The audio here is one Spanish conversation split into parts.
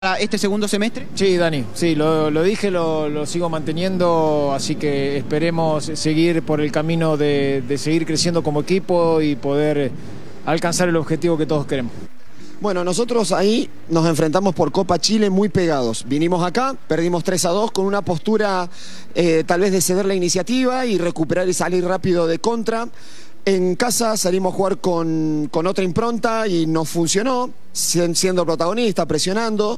este segundo semestre? Sí, Dani, sí, lo dije, lo sigo manteniendo, así que esperemos seguir por el camino de seguir creciendo como equipo y poder alcanzar el objetivo que todos queremos. Bueno, nosotros ahí nos enfrentamos por Copa Chile muy pegados. Vinimos acá, perdimos 3-2 con una postura tal vez de ceder la iniciativa y recuperar y salir rápido de contra. En casa salimos a jugar con otra impronta y nos funcionó, siendo protagonista, presionando.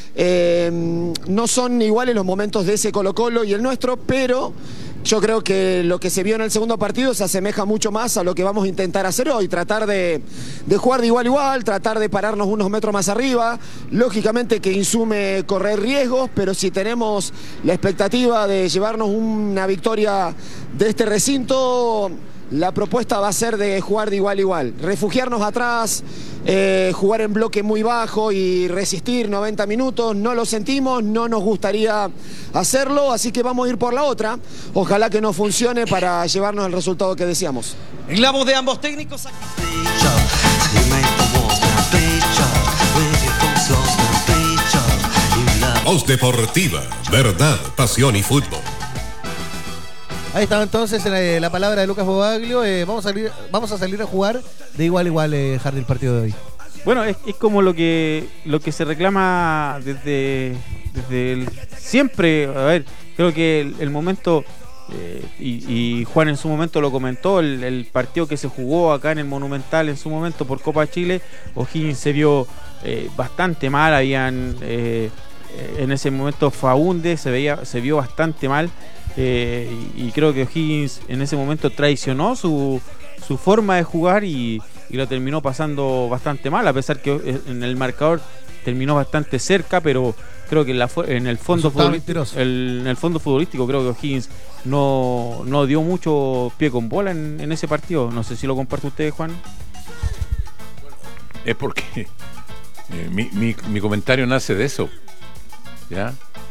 No son iguales los momentos de ese Colo-Colo y el nuestro, pero yo creo que lo que se vio en el segundo partido se asemeja mucho más a lo que vamos a intentar hacer hoy, tratar de jugar de igual a igual, tratar de pararnos unos metros más arriba, lógicamente que insume correr riesgos, pero si tenemos la expectativa de llevarnos una victoria de este recinto, la propuesta va a ser de jugar de igual a igual, refugiarnos atrás, jugar en bloque muy bajo y resistir 90 minutos, no lo sentimos, no nos gustaría hacerlo, así que vamos a ir por la otra, ojalá que nos funcione para llevarnos el resultado que deseamos. En la voz de ambos técnicos. Voz Deportiva, verdad, pasión y fútbol. Ahí estaba entonces la palabra de Lucas Bobaglio. Vamos a salir a jugar de igual a igual, Harry, el partido de hoy. Bueno, es como lo que se reclama desde siempre. A ver, creo que el momento, y Juan en su momento lo comentó, el partido que se jugó acá en el Monumental en su momento por Copa Chile, O'Higgins se vio bastante mal, habían en ese momento Faúndez se vio bastante mal. Y creo que O'Higgins en ese momento traicionó su forma de jugar y lo terminó pasando bastante mal, a pesar que en el marcador terminó bastante cerca, pero creo que en el fondo futbolístico creo que O'Higgins no dio mucho pie con bola en ese partido. No sé si lo comparte usted, Juan. Es porque mi comentario nace de eso, ¿ya?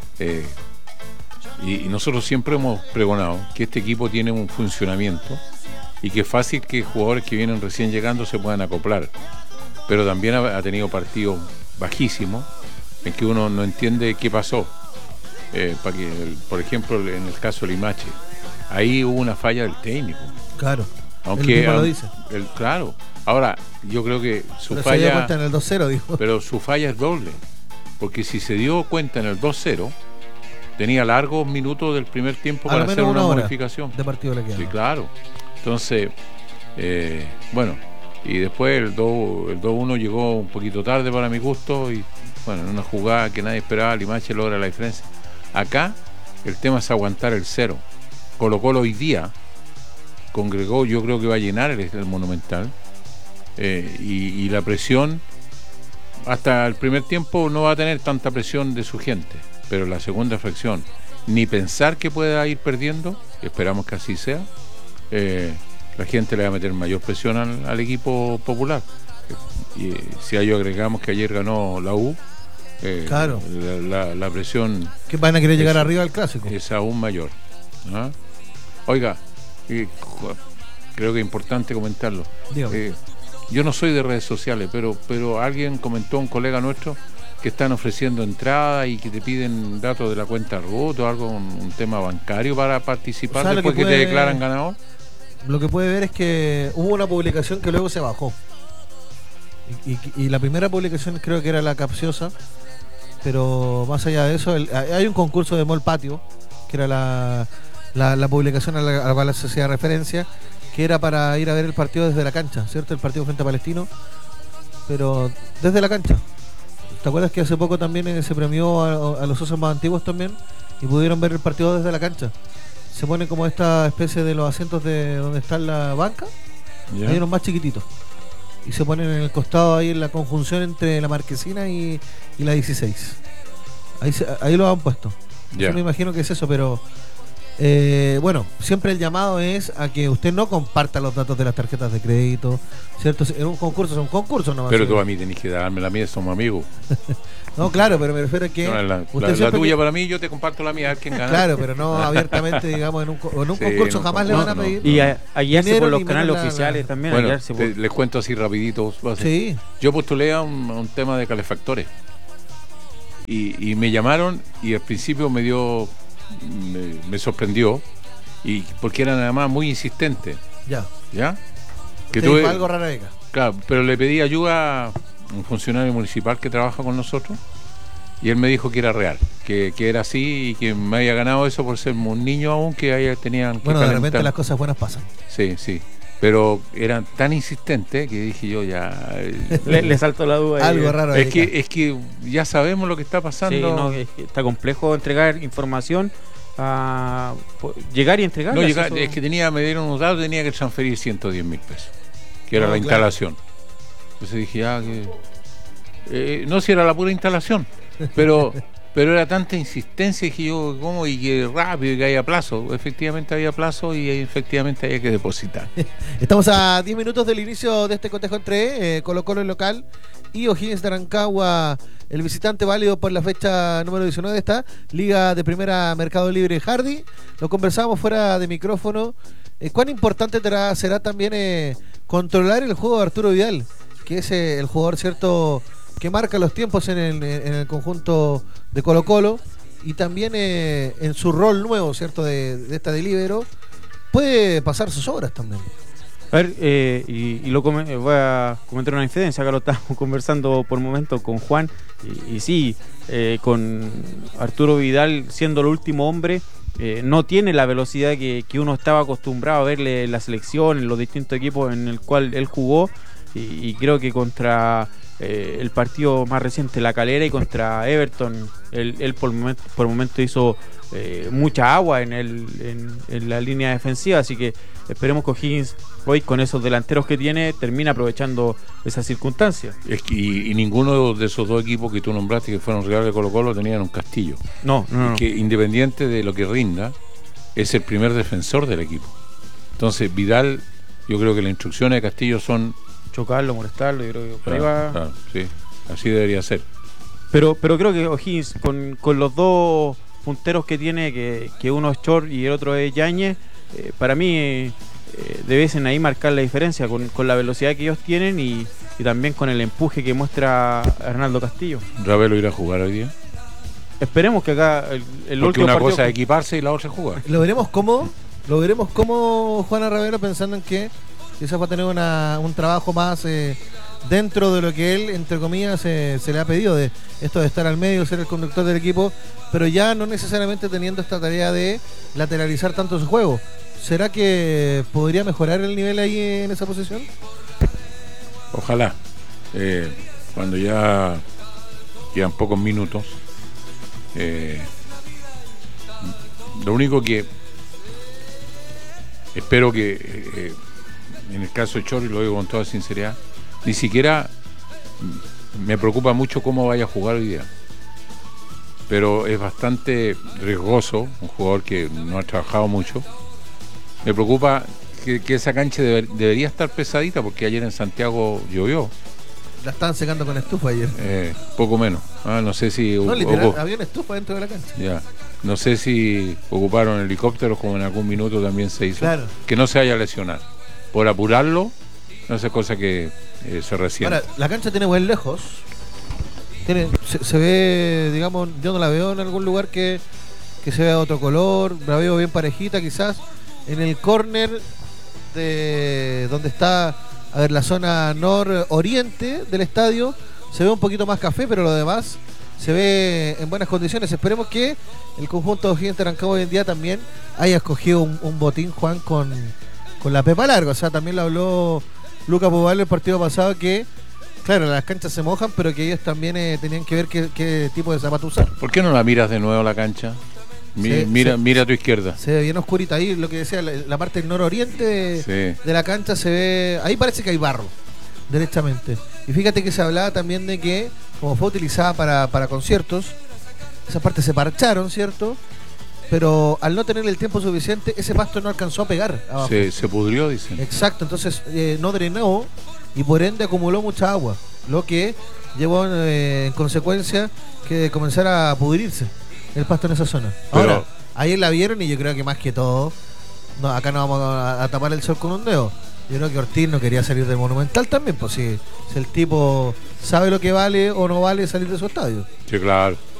Y nosotros siempre hemos pregonado que este equipo tiene un funcionamiento y que es fácil que jugadores que vienen recién llegando se puedan acoplar, pero también ha tenido partidos bajísimos en que uno no entiende qué pasó. Por ejemplo, en el caso de Limache, ahí hubo una falla del técnico. Claro, aunque él mismo lo dice. Claro, ahora yo creo que pero falla se dio cuenta en el 2-0, dijo. Pero su falla es doble, porque si se dio cuenta en el 2-0 tenía largos minutos del primer tiempo para hacer una modificación de partido le queda. Sí, claro. Entonces, bueno, y después el 2-1 llegó un poquito tarde para mi gusto y bueno, en una jugada que nadie esperaba, Limache logra la diferencia. Acá el tema es aguantar el 0. Colo-Colo hoy día congregó, yo creo que va a llenar el Monumental, y la presión hasta el primer tiempo no va a tener tanta presión de su gente, pero la segunda fracción, ni pensar que pueda ir perdiendo, esperamos que así sea, la gente le va a meter mayor presión al equipo popular. Y si a ello agregamos que ayer ganó la U, claro, la presión que van a querer llegar arriba al clásico es aún mayor, ¿no? Oiga, creo que es importante comentarlo. Yo no soy de redes sociales, pero alguien comentó, un colega nuestro, que están ofreciendo entrada y que te piden datos de la cuenta RUT o algo, un tema bancario para participar, después que te declaran ganador. Lo que puede ver es que hubo una publicación que luego se bajó. Y la primera publicación creo que era la capciosa, pero más allá de eso, hay un concurso de Mall Patio, que era la publicación a la cual se hacía referencia, que era para ir a ver el partido desde la cancha, ¿cierto? El partido frente a Palestino, pero desde la cancha. ¿Te acuerdas que hace poco también se premió a los socios más antiguos también y pudieron ver el partido desde la cancha? Se pone como esta especie de los asientos de donde está la banca, yeah. Hay unos más chiquititos y se ponen en el costado, ahí en la conjunción entre la Marquesina y la 16. Ahí lo han puesto. Yeah. Yo me imagino que es eso, pero bueno, siempre el llamado es a que usted no comparta los datos de las tarjetas de crédito, ¿cierto? En un concurso es un concurso nomás. Pero tú a mí tenés que darme la mía, somos amigos. No, claro, pero me refiero a que... No, la tuya para mí, yo te comparto la mía, a ver quién gana. Claro, pero no abiertamente, digamos, en un concurso jamás le van a pedir. Y hallarse por los canales oficiales también. Bueno, les cuento así rapidito. Sí. Yo postulé a un tema de calefactores. y me llamaron y al principio me sorprendió, y porque eran además muy insistentes. ¿Ya? Que Te dijo algo rara Vega. Claro, pero le pedí ayuda a un funcionario municipal que trabaja con nosotros y él me dijo que era real, que era así y que me había ganado eso por ser un niño aún, que ahí tenían que Bueno, de calentar. repente las cosas buenas pasan. Sí, pero eran tan insistentes que dije yo ya... Le saltó la duda. Algo raro. es que ya sabemos lo que está pasando. Sí, no, es que está complejo entregar información, llegar y entregar. No, es que me dieron unos datos, tenía que transferir 110.000 pesos, que era la instalación. Entonces dije, no, si era la pura instalación, pero era tanta insistencia, dije yo, ¿cómo? Y que rápido, y que haya plazo. Efectivamente había plazo y efectivamente había que depositar. Estamos a 10 minutos del inicio de este cotejo entre Colo-Colo el local y O'Higgins de Rancagua, el visitante, válido por la fecha número 19 de esta Liga de Primera Mercado Libre. Hardy, lo conversábamos fuera de micrófono. ¿Cuán importante será también controlar el juego de Arturo Vidal, que es el jugador, cierto, que marca los tiempos en el conjunto de Colo-Colo, y también en su rol nuevo, cierto, de esta de líbero, puede pasar sus obras también? A ver, voy a comentar una incidencia. Acá lo estábamos conversando por momento con Juan, y sí, con Arturo Vidal siendo el último hombre, no tiene la velocidad que uno estaba acostumbrado a verle en la selección, en los distintos equipos en el cual él jugó, y creo que contra el partido más reciente, La Calera, y contra Everton, él por momento hizo mucha agua en la línea defensiva, así que esperemos que O'Higgins hoy, con esos delanteros que tiene, termine aprovechando esas circunstancias. Y ninguno de esos dos equipos que tú nombraste, que fueron rivales de Colo-Colo, tenían un Castillo. No. Que independiente de lo que rinda, es el primer defensor del equipo. Entonces Vidal, yo creo que las instrucciones de Castillo son chocarlo, molestarlo, yo creo que por ahí va. Claro, sí, así debería ser. Pero creo que O'Higgins, con los dos punteros que tiene, que uno es Chor y el otro es Yáñez, para mí debiesen ahí marcar la diferencia con la velocidad que ellos tienen y también con el empuje que muestra Hernando Castillo. ¿Ravelo irá a jugar hoy día? Esperemos que acá el Porque último una partido cosa es equiparse y la otra es jugar. Lo veremos como Juana Ravelo, pensando en que quizás va a tener un trabajo más dentro de lo que él, entre comillas, se le ha pedido, de esto de estar al medio, ser el conductor del equipo, pero ya no necesariamente teniendo esta tarea de lateralizar tanto su juego. ¿Será que podría mejorar el nivel ahí en esa posición? Ojalá. Cuando ya quedan pocos minutos, lo único que espero que en el caso de Chorri, lo digo con toda sinceridad, ni siquiera me preocupa mucho cómo vaya a jugar hoy día, pero es bastante riesgoso, un jugador que no ha trabajado mucho. Me preocupa que esa cancha debería estar pesadita, porque ayer en Santiago llovió. La estaban secando con estufa ayer. Poco menos. No sé si... No, literal, había una estufa dentro de la cancha. Ya. No sé si ocuparon helicópteros, como en algún minuto también se hizo. Claro. Que no se vaya a lesionar. Por apurarlo, no es cosa que se resiente. Ahora, la cancha tiene buen lejos. Se ve, digamos, yo no la veo en algún lugar que se vea otro color. La veo bien parejita, quizás. En el córner de donde está, a ver, la zona nororiente del estadio, se ve un poquito más café, pero lo demás se ve en buenas condiciones. Esperemos que el conjunto de O'Higgins de Rancagua hoy en día también haya escogido un botín, Juan, con la pepa larga. O sea, también lo habló Lucas Boval el partido pasado, que claro, las canchas se mojan, pero que ellos también tenían que ver qué tipo de zapato usar. ¿Por qué no la miras de nuevo la cancha? Mira a tu izquierda. Se ve bien oscurita ahí, lo que decía, la parte del nororiente de la cancha se ve, ahí parece que hay barro, derechamente. Y fíjate que se hablaba también de que, como fue utilizada para conciertos, esas partes se parcharon, ¿cierto? Pero al no tener el tiempo suficiente, ese pasto no alcanzó a pegar abajo. Se pudrió, dicen. Exacto, entonces no drenó y por ende acumuló mucha agua, lo que llevó en consecuencia que comenzara a pudrirse el pasto en esa zona. Ahora, ayer la vieron y yo creo que más que todo, acá no vamos a tapar el sol con un dedo. Yo creo que Ortiz no quería salir del Monumental también, pues si el tipo sabe lo que vale o no vale salir de su estadio. Sí, claro.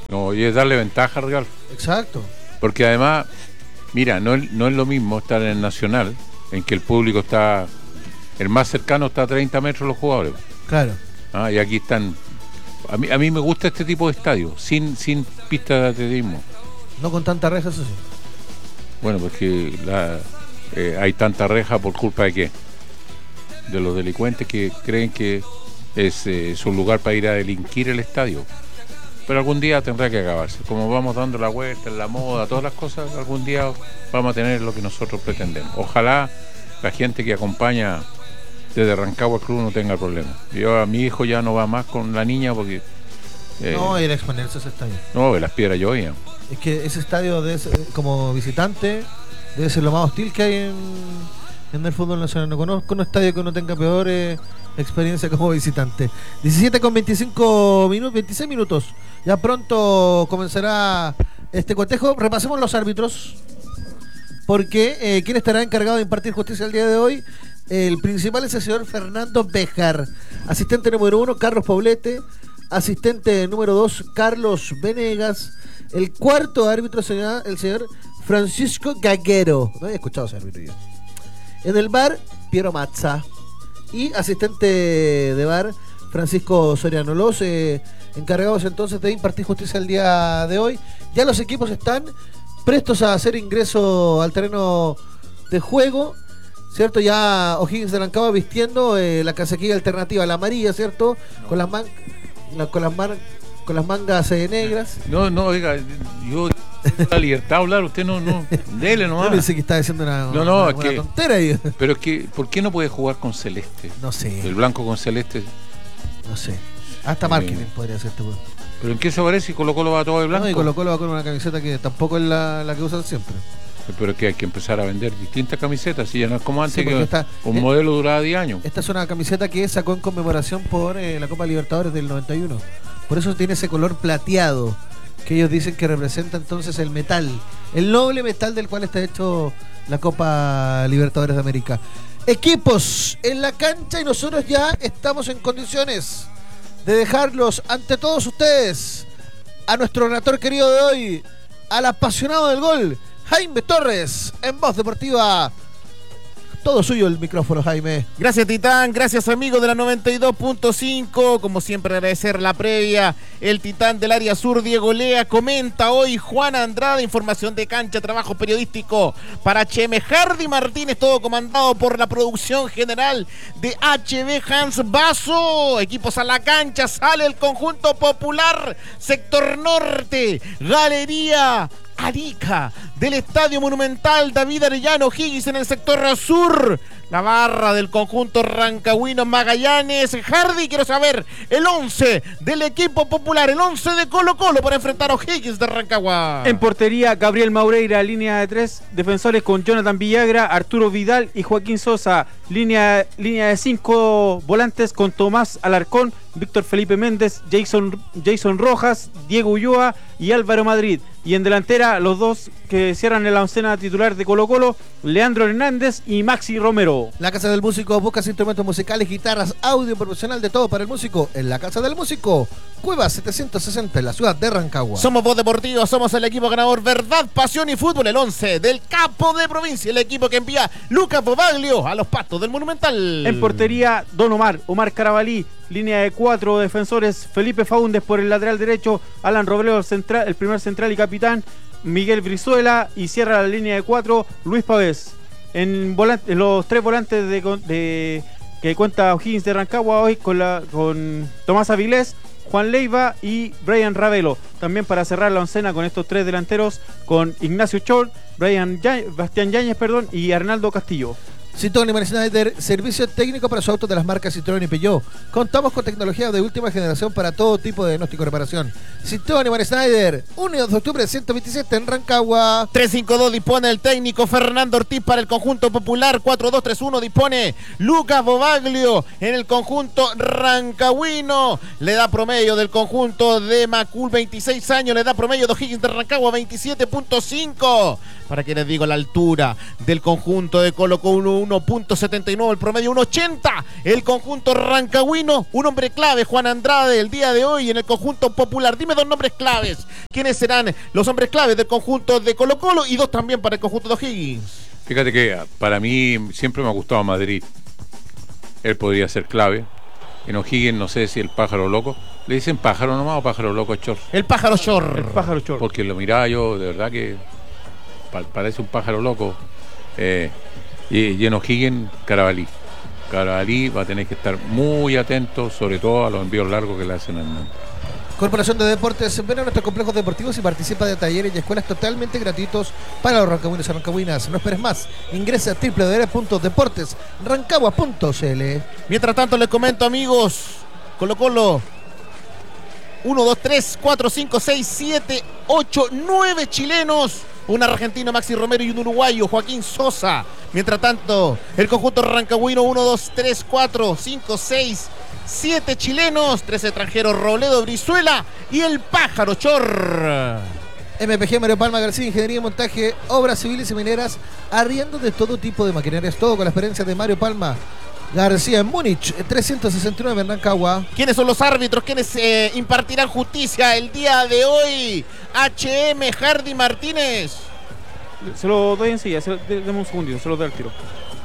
No, y es darle ventaja al rival. Exacto. Porque además, mira, no es lo mismo estar en el Nacional, en que el público está, el más cercano está a 30 metros los jugadores. Claro. Y aquí están. A mí me gusta este tipo de estadio, sin pistas de atletismo. No con tanta reja, eso sí. Bueno, porque hay tanta reja por culpa de qué? De los delincuentes que creen que es un lugar para ir a delinquir el estadio. Pero algún día tendrá que acabarse. Como vamos dando la vuelta en la moda, todas las cosas, algún día vamos a tener lo que nosotros pretendemos. Ojalá la gente que acompaña desde Rancagua al club no tenga problema. A mi hijo ya no va más con la niña porque... no, ir a exponerse a ese estadio. No, las piedras llovían. Es que ese estadio, como visitante, debe ser lo más hostil que hay en el fútbol nacional. No conozco un estadio que no tenga peor experiencia como visitante. 17 con 26 minutos. Ya pronto comenzará este cotejo. Repasemos los árbitros, porque ¿quién estará encargado de impartir justicia el día de hoy? El principal es el señor Fernando Béjar. Asistente número 1, Carlos Poblete. Asistente número 2, Carlos Venegas. El cuarto árbitro será el señor Francisco Gaguero. No había escuchado ese árbitro yo. En el bar, Piero Mazza. Y asistente de bar, Francisco Soriano. Los encargados entonces de impartir justicia el día de hoy. Ya los equipos están prestos a hacer ingreso al terreno de juego, ¿cierto? Ya O'Higgins de Rancagua vistiendo la casaquilla alternativa, la amarilla, ¿cierto? No. Con las mangas negras. No, oiga, yo la libertad de hablar, usted no, dele nomás. Yo pensé que estaba diciendo una tontera ahí. Pero es que, ¿por qué no puede jugar con celeste? No sé. El blanco con celeste. No sé. Hasta marketing podría ser este juego. ¿Pero en qué se parece si Colo-Colo va todo de blanco? No, y Colo-Colo va con una camiseta que tampoco es la que usan siempre. Pero es que hay que empezar a vender distintas camisetas, si ya no es como antes, sí, que un modelo duraba 10 años. Esta es una camiseta que sacó en conmemoración por la Copa Libertadores del 91. Por eso tiene ese color plateado, que ellos dicen que representa entonces el metal, el noble metal del cual está hecho la Copa Libertadores de América. Equipos en la cancha y nosotros ya estamos en condiciones de dejarlos ante todos ustedes, a nuestro relator querido de hoy, al apasionado del gol, Jaime Torres, en Voz Deportiva. Todo suyo el micrófono, Jaime. Gracias, Titán. Gracias, amigos de la 92.5. Como siempre, agradecer la previa. El Titán del área sur, Diego Lea, comenta hoy Juan Andrade. Información de cancha, trabajo periodístico para Cheme Hardy Martínez. Todo comandado por la producción general de HB Hans Basso. Equipos a la cancha. Sale el conjunto popular. Sector norte. Galería Arica del Estadio Monumental David Arellano Higgins en el sector sur. La barra del conjunto rancagüino Magallanes. Hardy, quiero saber el 11 del equipo popular, el 11 de Colo-Colo para enfrentar a O'Higgins de Rancagua. En portería, Gabriel Maureira, línea de 3 defensores con Jonathan Villagra, Arturo Vidal y Joaquín Sosa. Línea de 5 volantes con Tomás Alarcón, Víctor Felipe Méndez, Jason Rojas, Diego Ulloa y Álvaro Madrid. Y en delantera, los dos que cierran en la oncena titular de Colo-Colo, Leandro Hernández y Maxi Romero. La Casa del Músico, buscas instrumentos musicales, guitarras, audio profesional, de todo para el músico. En la Casa del Músico, Cueva 760, en la ciudad de Rancagua. Somos Voz Deportiva, somos el equipo ganador, verdad, pasión y fútbol. El 11 del capo de provincia, el equipo que envía Lucas Bobaglio a los pastos del Monumental. En portería, Don Omar Carabalí. Línea de 4 defensores, Felipe Faúndez por el lateral derecho, Alan Robledo el primer central y capitán, Miguel Brizuela, y cierra la línea de 4 Luis Pavés. En los 3 volantes que cuenta O'Higgins de Rancagua hoy con Tomás Avilés, Juan Leiva y Brian Ravelo. También para cerrar la oncena con estos 3 delanteros, con Ignacio Chor, Bastián Yáñez y Arnaldo Castillo. Citroën Schneider, servicio técnico para sus autos de las marcas Citroën y Peugeot. Contamos con tecnología de última generación para todo tipo de diagnóstico y reparación. Citroën Schneider, 1 de octubre 127 en Rancagua. 3-5-2 dispone el técnico Fernando Ortiz para el conjunto popular. 4-2-3-1 dispone Lucas Bobaglio en el conjunto rancagüino. Le da promedio del conjunto de Macul 26 años. Le da promedio de O'Higgins de Rancagua 27.5. Para que les digo la altura del conjunto de Colo-Colo, 1.79 el promedio, 1.80 el conjunto rancagüino. Un hombre clave, Juan Andrade, el día de hoy en el conjunto popular. Dime 2 nombres claves. ¿Quiénes serán los hombres claves del conjunto de Colo-Colo y 2 también para el conjunto de O'Higgins? Fíjate que para mí siempre me ha gustado Madrid. Él podría ser clave. En O'Higgins no sé si el pájaro loco. ¿Le dicen pájaro nomás o pájaro loco es Chor? El pájaro Chor. El pájaro Chor. Porque lo miraba yo, de verdad que parece un pájaro loco. Y en O'Higgins, Carabalí. Carabalí va a tener que estar muy atento, sobre todo a los envíos largos que le hacen al mundo. Corporación de Deportes, ven a nuestros complejos deportivos y participa de talleres y escuelas totalmente gratuitos para los rancagüinos y rancagüinas. No esperes más, ingresa a www.deportesrancagua.cl. Mientras tanto les comento, amigos, Colo-Colo 1, 2, 3, 4, 5, 6, 7, 8, 9 chilenos, un argentino, Maxi Romero, y un uruguayo, Joaquín Sosa. Mientras tanto, el conjunto rancagüino 1, 2, 3, 4, 5, 6, 7 chilenos, 3 extranjeros, Robledo, Brizuela y el pájaro Chor. MPG Mario Palma García, Ingeniería y Montaje, Obras Civiles y Mineras, arriendo de todo tipo de maquinarias, todo con la experiencia de Mario Palma García en Múnich, 369 en Rancagua. ¿Quiénes son los árbitros? ¿Quiénes impartirán justicia el día de hoy? HM Hardy Martínez. Se lo doy enseguida, deme un segundito, se lo doy al tiro.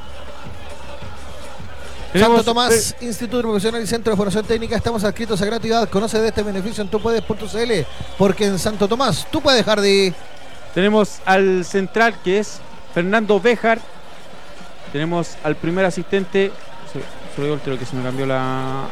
Santo Tomás, Instituto Profesional y Centro de Formación Técnica, estamos adscritos a gratuidad. Conoce de este beneficio en tupuedes.cl, porque en Santo Tomás tú puedes, Hardy. Tenemos al central, que es Fernando Béjar. Tenemos al primer asistente. Se lo digo al tiro que se me cambió la...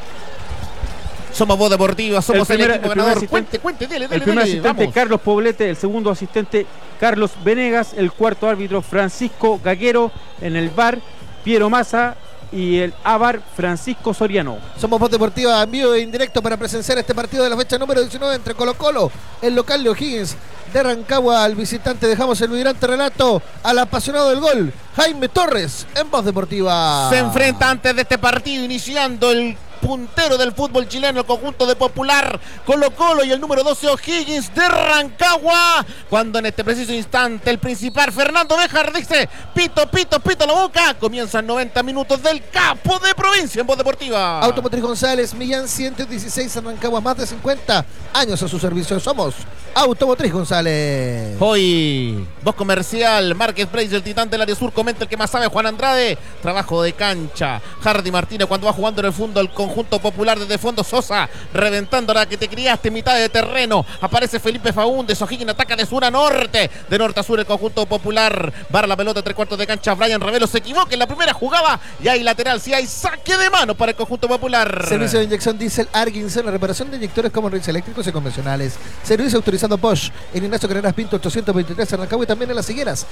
Somos Voz Deportiva, somos el equipo ganador. Cuente, dele. El primer asistente, vamos. Carlos Poblete. El segundo asistente, Carlos Venegas. El cuarto árbitro, Francisco Gaguero. En el VAR, Piero Massa. Y el AVAR, Francisco Soriano. Somos Voz Deportiva, en vivo e indirecto para presenciar este partido de la fecha número 19 entre Colo-Colo, el local de O'Higgins de Rancagua. Al visitante dejamos el vibrante relato al apasionado del gol, Jaime Torres, en Voz Deportiva. Se enfrenta antes de este partido, iniciando el puntero del fútbol chileno, el conjunto de Popular, Colo-Colo, y el número 12 O'Higgins de Rancagua, cuando en este preciso instante el principal Fernando Béjar dice pito la boca. Comienzan 90 minutos del capo de provincia en Voz Deportiva. Automotriz González, Millán 116 en Rancagua, más de 50 años a su servicio. Somos Automotriz González. Hoy, Voz Comercial, Marketplace, el titán del área sur, comenta el que más sabe, Juan Andrade. Trabajo de cancha, Hardy Martínez cuando va jugando en el fondo el conjunto Popular, desde fondo Sosa, reventando la que te criaste, mitad de terreno. Aparece Felipe Faúndez, O'Higgins ataca de sur a norte, de norte a sur el conjunto Popular. Barra la pelota, 3/4 de cancha, Brian Ravelo se equivoca en la primera jugada y hay lateral, si hay saque de mano para el conjunto Popular. Servicio de inyección diésel Arginson, la reparación de inyectores como rines eléctricos y convencionales. Servicio autorizado Bosch en Ignacio Carreras Pinto 823 en Rancagua y también en Las Higueras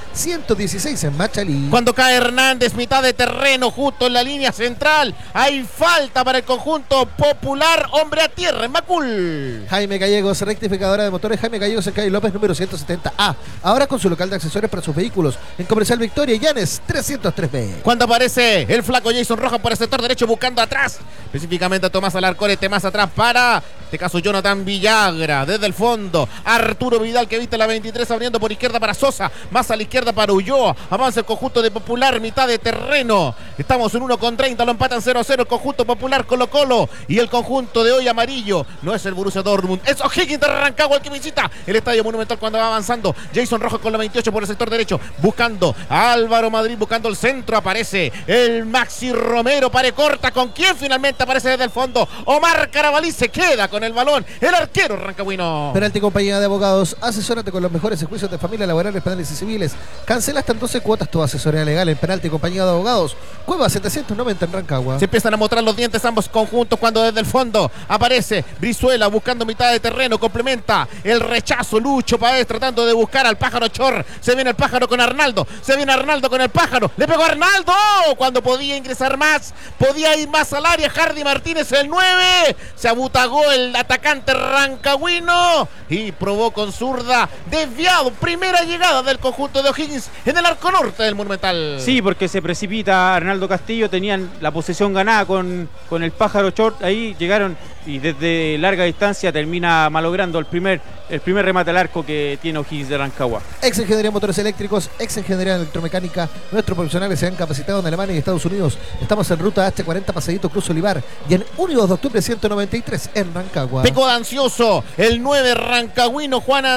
116 en Machalí. Cuando cae Hernández, mitad de terreno, justo en la línea central, hay falta para el conjunto Popular, hombre a tierra en Macul. Jaime Gallegos, rectificadora de motores Jaime Gallegos en calle López número 170A, ahora con su local de accesorios para sus vehículos en Comercial Victoria y Llanes 303B. Cuando aparece el flaco Jason Rojas por el sector derecho buscando atrás, específicamente a Tomás Alarcón, más atrás para, este caso, Jonathan Villagra, desde el fondo, Arturo Vidal que viste la 23 abriendo por izquierda para Sosa, más a la izquierda para Ulloa, avanza el conjunto de Popular, mitad de terreno, estamos en 1:30, lo empatan 0-0 el conjunto Popular, Colo-Colo, y el conjunto de hoy amarillo, no es el Borussia Dortmund, es O'Higgins de Rancagua el que visita el Estadio Monumental cuando va avanzando, Jason Rojas con la 28 por el sector derecho, buscando a Álvaro Madrid, buscando el centro, aparece el Maxi Romero, pare corta, con quien finalmente aparece desde el fondo, Omar Carabalí se queda con el balón, el arquero rancagüino. Penalti Compañía de Abogados, asesórate con los mejores juicios de familia, laborales, penales y civiles, cancela hasta en 12 cuotas tu asesoría legal en Penalti Compañía de Abogados, Cueva 790 en Rancagua. Se empiezan a mostrar los dientes ambos conjuntos cuando desde el fondo aparece Brizuela buscando mitad de terreno, complementa el rechazo Lucho Páez tratando de buscar al pájaro Chor, se viene el pájaro con Arnaldo, se viene Arnaldo con el pájaro, le pegó a Arnaldo cuando podía ingresar más, podía ir más al área, Hardy Martínez el 9, se abutagó el atacante rancagüino y probó con zurda, desviado, primera llegada del conjunto de O'Higgins en el arco norte del Monumental. Sí, porque se precipita Arnaldo Castillo, tenían la posesión ganada con el el pájaro short, ahí llegaron y desde larga distancia termina malogrando el primer remate al arco que tiene O'Higgins de Rancagua. Ex Ingeniería en Motores Eléctricos, ex Ingeniería en Electromecánica. Nuestros profesionales se han capacitado en Alemania y Estados Unidos. Estamos en ruta H40 Pasadito Cruz Olivar y en 1 y 2 de octubre 193 en Rancagua. Pecó de ansioso el 9 rancagüino Juan